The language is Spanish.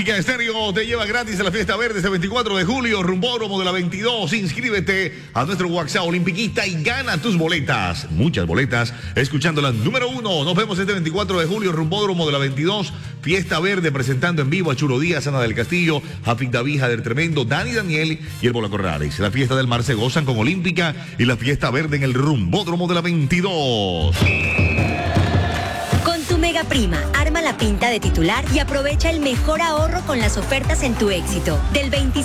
Olímpica Estéreo te lleva gratis a la Fiesta Verde este 24 de julio, Rumbódromo de la 22. Inscríbete a nuestro WhatsApp Olimpiquista y gana tus boletas. Muchas boletas, escuchando la número 1. Nos vemos este 24 de julio, Rumbódromo de la 22. Fiesta Verde presentando en vivo a Churo Díaz, Ana del Castillo, Jafit David, Jader Tremendo, Dani Daniel y el Bola Corrales. La Fiesta del Mar se gozan con Olímpica y la Fiesta Verde en el Rumbódromo de la 22. Con tu Mega Prima, arma la pinta de titular y aprovecha el mejor ahorro con las ofertas en Tu Éxito. Del 25